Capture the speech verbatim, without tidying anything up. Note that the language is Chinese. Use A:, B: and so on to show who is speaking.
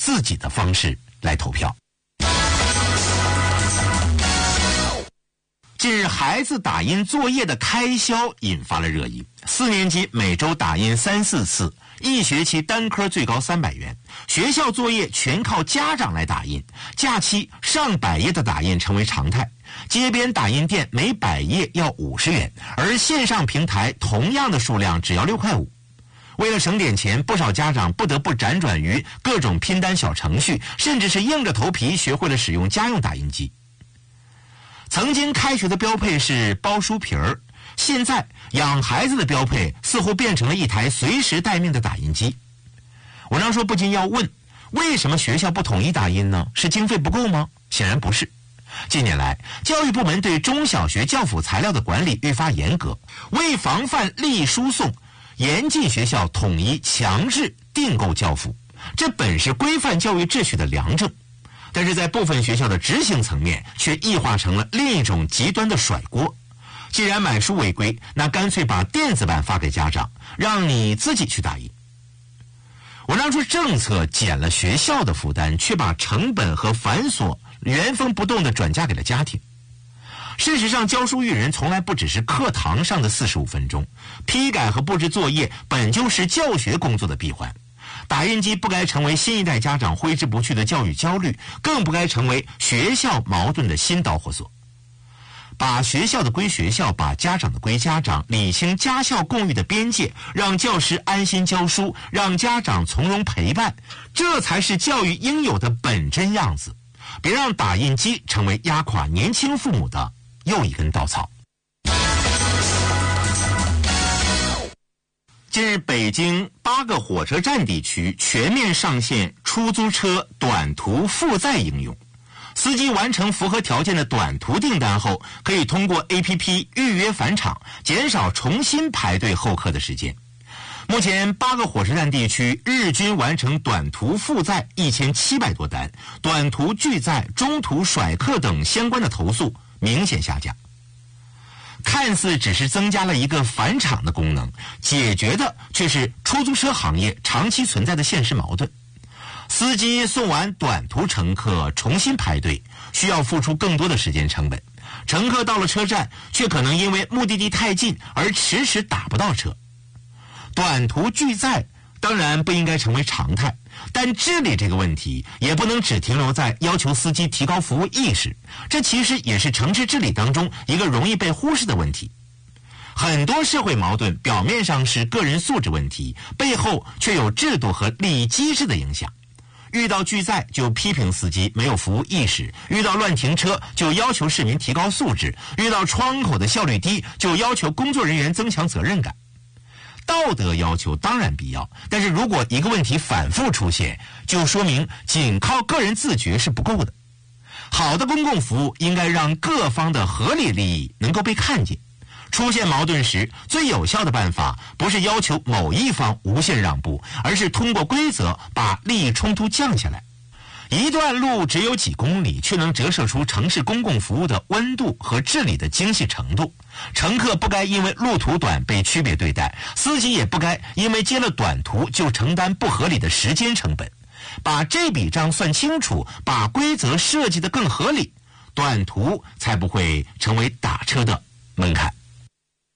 A: 自己的方式来投票。近日，孩子打印作业的开销引发了热议。四年级每周打印三四次，一学期单科最高三百元。学校作业全靠家长来打印，假期上百页的打印成为常态。街边打印店每百页要五十元，而线上平台同样的数量只要六块五。为了省点钱，不少家长不得不辗转于各种拼单小程序，甚至是硬着头皮学会了使用家用打印机。曾经开学的标配是包书皮儿，现在养孩子的标配似乎变成了一台随时待命的打印机。文章说不禁要问，为什么学校不统一打印呢？是经费不够吗？显然不是。近年来，教育部门对中小学教辅材料的管理愈发严格，为防范利益输送，严禁学校统一强制订购教辅，这本是规范教育秩序的良政。但是在部分学校的执行层面，却异化成了另一种极端的甩锅。既然买书违规，那干脆把电子版发给家长，让你自己去打印。文章说，政策减了学校的负担，却把成本和繁琐原封不动地转嫁给了家庭。事实上，教书育人从来不只是课堂上的四十五分钟，批改和布置作业本就是教学工作的闭环。打印机不该成为新一代家长挥之不去的教育焦虑，更不该成为学校矛盾的新导火索。把学校的归学校，把家长的归家长，理清家校共育的边界，让教师安心教书，让家长从容陪伴，这才是教育应有的本真样子。别让打印机成为压垮年轻父母的又一根稻草。近日，北京八个火车站地区全面上线出租车短途负载应用。司机完成符合条件的短途订单后，可以通过 A P P 预约返场，减少重新排队候客的时间。目前八个火车站地区日均完成短途负载一千七百多单，短途拒载、中途甩客等相关的投诉明显下降。看似只是增加了一个返场的功能，解决的却是出租车行业长期存在的现实矛盾。司机送完短途乘客重新排队，需要付出更多的时间成本。乘客到了车站，却可能因为目的地太近而迟迟打不到车。短途拒载当然不应该成为常态，但治理这个问题也不能只停留在要求司机提高服务意识，这其实也是城市治理当中一个容易被忽视的问题。很多社会矛盾表面上是个人素质问题，背后却有制度和利益机制的影响。遇到拒载就批评司机没有服务意识，遇到乱停车就要求市民提高素质，遇到窗口的效率低就要求工作人员增强责任感。道德要求当然必要，但是如果一个问题反复出现，就说明仅靠个人自觉是不够的。好的公共服务应该让各方的合理利益能够被看见。出现矛盾时，最有效的办法不是要求某一方无限让步，而是通过规则把利益冲突降下来。一段路只有几公里，却能折射出城市公共服务的温度和治理的精细程度。乘客不该因为路途短被区别对待，司机也不该因为接了短途就承担不合理的时间成本。把这笔账算清楚，把规则设计得更合理，短途才不会成为打车的门槛。